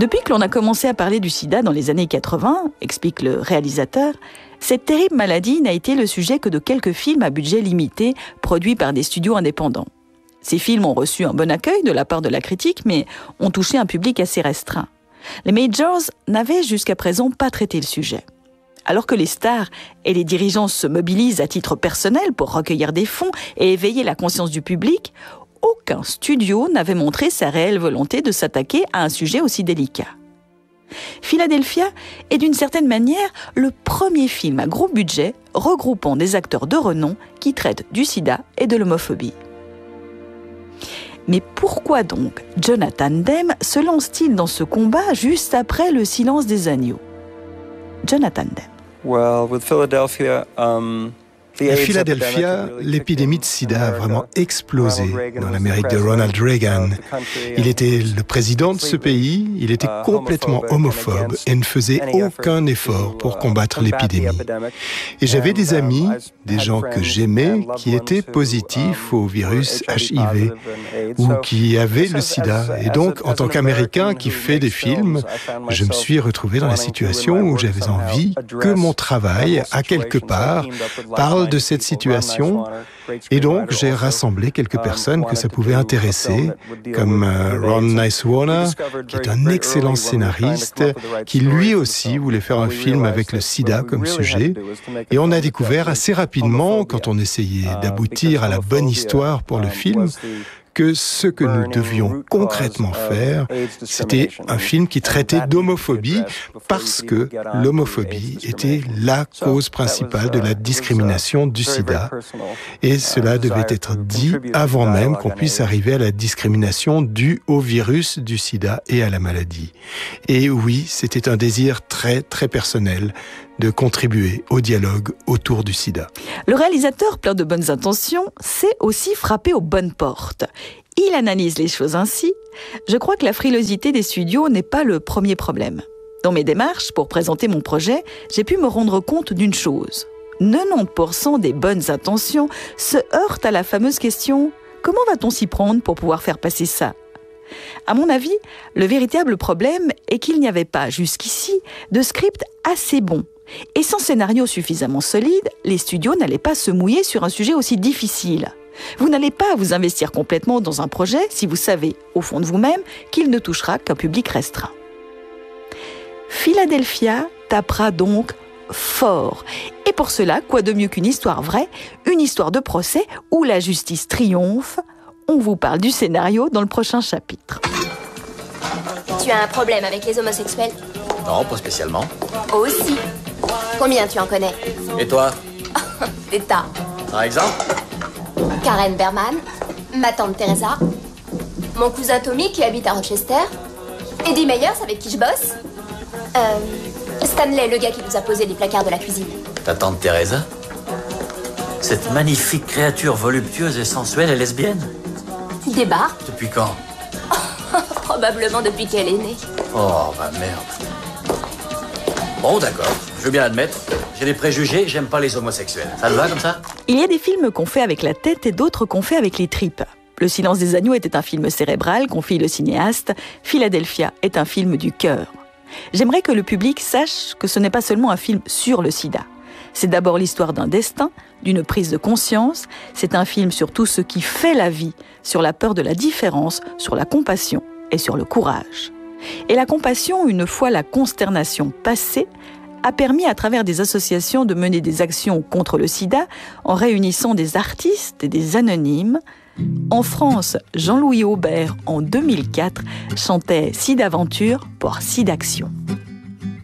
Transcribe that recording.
Depuis que l'on a commencé à parler du sida dans les années 80, explique le réalisateur, cette terrible maladie n'a été le sujet que de quelques films à budget limité produits par des studios indépendants. Ces films ont reçu un bon accueil de la part de la critique, mais ont touché un public assez restreint. Les majors n'avaient jusqu'à présent pas traité le sujet. Alors que les stars et les dirigeants se mobilisent à titre personnel pour recueillir des fonds et éveiller la conscience du public, aucun studio n'avait montré sa réelle volonté de s'attaquer à un sujet aussi délicat. Philadelphia est d'une certaine manière le premier film à gros budget regroupant des acteurs de renom qui traitent du sida et de l'homophobie. Mais pourquoi donc Jonathan Demme se lance-t-il dans ce combat juste après Le Silence des agneaux? Jonathan Demme. Well, with Philadelphia, À Philadelphia, l'épidémie de sida a vraiment explosé dans l'Amérique de Ronald Reagan. Il était le président de ce pays, il était complètement homophobe et ne faisait aucun effort pour combattre l'épidémie. Et j'avais des amis, des gens que j'aimais, qui étaient positifs au virus HIV ou qui avaient le sida. Et donc, en tant qu'Américain qui fait des films, je me suis retrouvé dans la situation où j'avais envie que mon travail, à quelque part, parle de cette situation, et donc j'ai rassemblé quelques personnes que ça pouvait intéresser, comme Ron Nicewarner, qui est un excellent scénariste, qui lui aussi voulait faire un film avec le sida comme sujet, et on a découvert assez rapidement, quand on essayait d'aboutir à la bonne histoire pour le film, que ce que nous devions concrètement faire, c'était un film qui traitait d'homophobie parce que l'homophobie était la cause principale de la discrimination du sida. Et cela devait être dit avant même qu'on puisse arriver à la discrimination due au virus du sida et à la maladie. Et oui, c'était un désir très, très personnel de contribuer au dialogue autour du sida. Le réalisateur, plein de bonnes intentions, sait aussi frapper aux bonnes portes. Il analyse les choses ainsi. Je crois que la frilosité des studios n'est pas le premier problème. Dans mes démarches pour présenter mon projet, j'ai pu me rendre compte d'une chose. 90% des bonnes intentions se heurtent à la fameuse question « Comment va-t-on s'y prendre pour pouvoir faire passer ça ?» À mon avis, le véritable problème est qu'il n'y avait pas jusqu'ici de script assez bon. Et sans scénario suffisamment solide, les studios n'allaient pas se mouiller sur un sujet aussi difficile. Vous n'allez pas vous investir complètement dans un projet si vous savez, au fond de vous-même, qu'il ne touchera qu'un public restreint. Philadelphia tapera donc fort. Et pour cela, quoi de mieux qu'une histoire vraie, une histoire de procès où la justice triomphe. On vous parle du scénario dans le prochain chapitre. Tu as un problème avec les homosexuels? Non, pas spécialement. Aussi. Combien tu en connais? Et toi? Des tas. Par exemple? Karen Berman, ma tante Teresa, mon cousin Tommy qui habite à Rochester, Eddie Meyers avec qui je bosse, Stanley, le gars qui nous a posé les placards de la cuisine. Ta tante Teresa? Cette magnifique créature voluptueuse et sensuelle est lesbienne? Débarque. Depuis quand? Probablement depuis qu'elle est née. Oh, bah merde. Bon, d'accord, je veux bien l'admettre. J'ai des préjugés, j'aime pas les homosexuels. Ça te va comme ça? Il y a des films qu'on fait avec la tête et d'autres qu'on fait avec les tripes. Le Silence des agneaux était un film cérébral, confie le cinéaste. Philadelphia est un film du cœur. J'aimerais que le public sache que ce n'est pas seulement un film sur le sida. C'est d'abord l'histoire d'un destin, d'une prise de conscience. C'est un film sur tout ce qui fait la vie, sur la peur de la différence, sur la compassion et sur le courage. Et la compassion, une fois la consternation passée, a permis à travers des associations de mener des actions contre le sida en réunissant des artistes et des anonymes. En France, Jean-Louis Aubert, en 2004, chantait Sidaventure pour Sidaction.